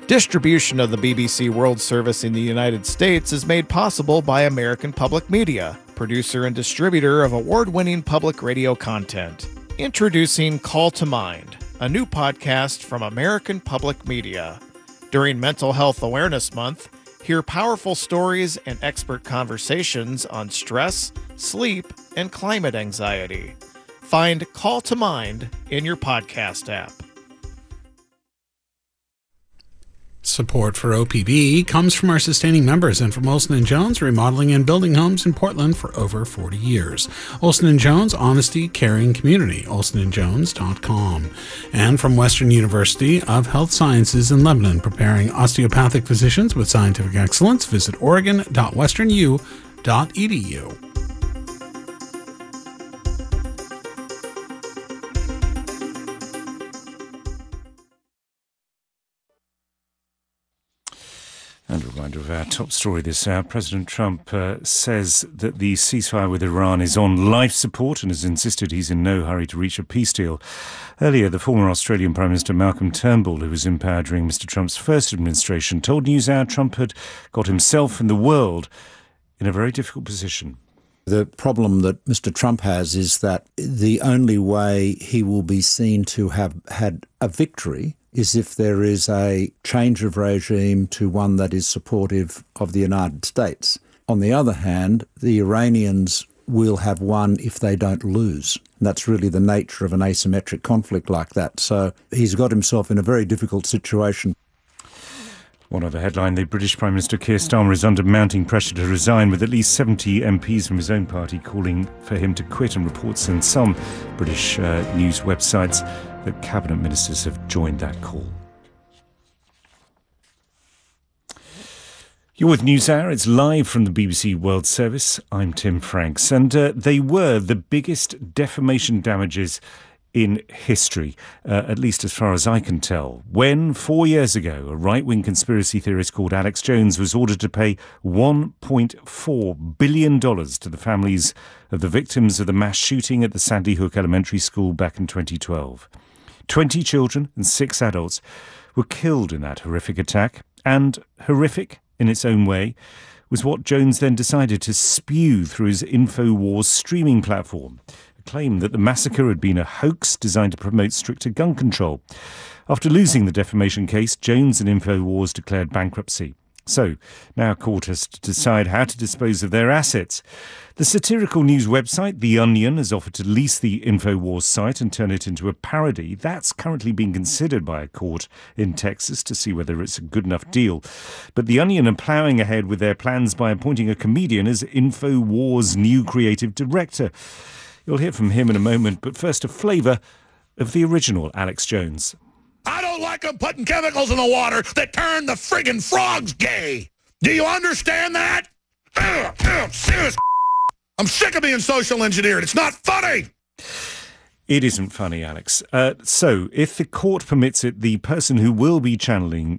Distribution of the BBC World Service in the United States is made possible by American Public Media, producer and distributor of award-winning public radio content. Introducing Call to Mind, a new podcast from American Public Media. During Mental Health Awareness Month, hear powerful stories and expert conversations on stress, sleep, and climate anxiety. Find Call to Mind in your podcast app. Support for OPB comes from our sustaining members and from Olson & Jones, remodeling and building homes in Portland for over 40 years. Olson & Jones, honesty, caring community, olsonandjones.com. And from Western University of Health Sciences in Lebanon, preparing osteopathic physicians with scientific excellence. Visit oregon.westernu.edu. And a reminder of our top story this hour. President Trump says that the ceasefire with Iran is on life support and has insisted he's in no hurry to reach a peace deal. Earlier, the former Australian Prime Minister Malcolm Turnbull, who was in power during Mr. Trump's first administration, told NewsHour Trump had got himself and the world in a very difficult position. The problem that Mr. Trump has is that the only way he will be seen to have had a victory is if there is a change of regime to one that is supportive of the United States. On the other hand, the Iranians will have won if they don't lose. And that's really the nature of an asymmetric conflict like that. So he's got himself in a very difficult situation. One other headline, the British Prime Minister Keir Starmer is under mounting pressure to resign, with at least 70 MPs from his own party calling for him to quit, and reports in some British news websites that cabinet ministers have joined that call. You're with NewsHour. It's live from the BBC World Service. I'm Tim Franks. And they were the biggest defamation damages in history, at least as far as I can tell, when 4 years ago a right-wing conspiracy theorist called Alex Jones was ordered to pay $1.4 billion to the families of the victims of the mass shooting at the Sandy Hook Elementary School back in 2012. 20 children and 6 adults were killed in that horrific attack, and horrific in its own way was what Jones then decided to spew through his InfoWars streaming platform. Claim that the massacre had been a hoax designed to promote stricter gun control. After losing the defamation case, Jones and InfoWars declared bankruptcy. So, now court has to decide how to dispose of their assets. The satirical news website The Onion has offered to lease the InfoWars site and turn it into a parody. That's currently being considered by a court in Texas to see whether it's a good enough deal. But The Onion are ploughing ahead with their plans by appointing a comedian as InfoWars' new creative director. You'll hear from him in a moment, but first a flavour of the original Alex Jones. I don't like them putting chemicals in the water that turn the friggin' frogs gay. Do you understand that? Serious. I'm sick of being social engineered. It's not funny. It isn't funny, Alex. So, if the court permits it, the person who will be channeling